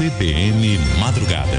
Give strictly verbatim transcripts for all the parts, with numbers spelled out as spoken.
C B N Madrugada.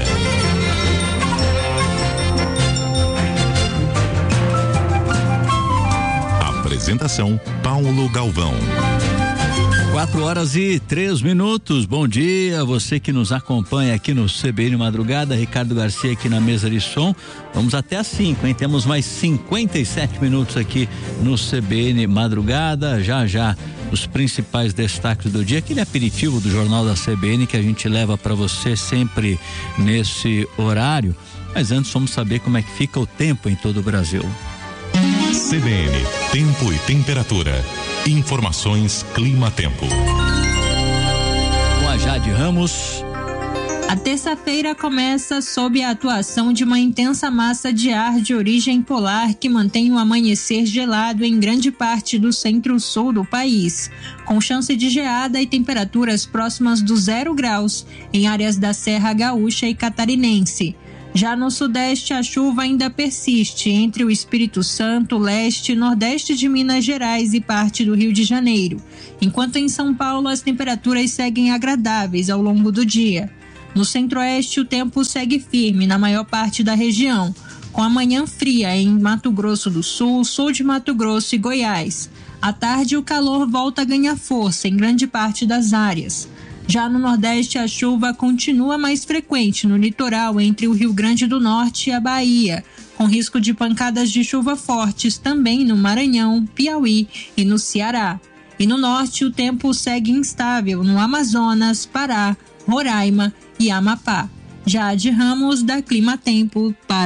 Apresentação Paulo Galvão. Quatro horas e três minutos. Bom dia, você que nos acompanha aqui no C B N Madrugada. Ricardo Garcia aqui na mesa de som. Vamos até às cinco, hein? Temos mais cinquenta e sete minutos aqui no C B N Madrugada. Já já os principais destaques do dia, aquele aperitivo do Jornal da C B N que a gente leva para você sempre nesse horário. Mas antes vamos saber como é que fica o tempo em todo o Brasil. C B N, tempo e temperatura. Informações Clima-Tempo. Com a Jade Ramos. A terça-feira começa sob a atuação de uma intensa massa de ar de origem polar que mantém o amanhecer gelado em grande parte do centro-sul do país, com chance de geada e temperaturas próximas do zero graus em áreas da Serra Gaúcha e Catarinense. Já no sudeste, a chuva ainda persiste entre o Espírito Santo, leste e nordeste de Minas Gerais e parte do Rio de Janeiro, enquanto em São Paulo as temperaturas seguem agradáveis ao longo do dia. No centro-oeste, o tempo segue firme na maior parte da região, com a manhã fria em Mato Grosso do Sul, sul de Mato Grosso e Goiás. À tarde, o calor volta a ganhar força em grande parte das áreas. Já no Nordeste, a chuva continua mais frequente no litoral entre o Rio Grande do Norte e a Bahia, com risco de pancadas de chuva fortes também no Maranhão, Piauí e no Ceará. E no Norte, o tempo segue instável no Amazonas, Pará, Roraima e Amapá. Jade Ramos, da Clima-Tempo, para